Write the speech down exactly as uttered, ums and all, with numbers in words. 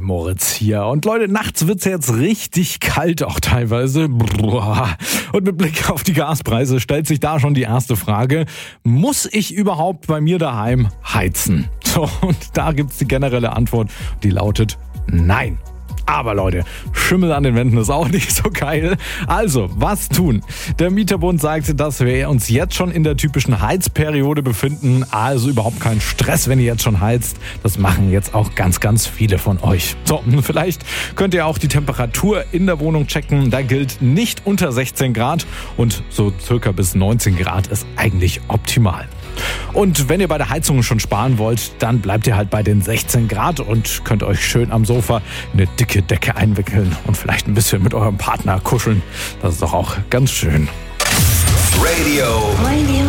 Moritz hier. Und Leute, nachts wird's jetzt richtig kalt auch teilweise. Und mit Blick auf die Gaspreise stellt sich da schon die erste Frage: Muss ich überhaupt bei mir daheim heizen? So, und da gibt's die generelle Antwort, die lautet nein. Aber Leute, Schimmel an den Wänden ist auch nicht so geil. Also, was tun? Der Mieterbund sagt, dass wir uns jetzt schon in der typischen Heizperiode befinden. Also überhaupt kein Stress, wenn ihr jetzt schon heizt. Das machen jetzt auch ganz, ganz viele von euch. So, vielleicht könnt ihr auch die Temperatur in der Wohnung checken. Da gilt nicht unter sechzehn Grad und so circa bis neunzehn Grad ist eigentlich optimal. Und wenn ihr bei der Heizung schon sparen wollt, dann bleibt ihr halt bei den sechzehn Grad und könnt euch schön am Sofa eine dicke Decke einwickeln und vielleicht ein bisschen mit eurem Partner kuscheln. Das ist doch auch ganz schön. Radio. Radio.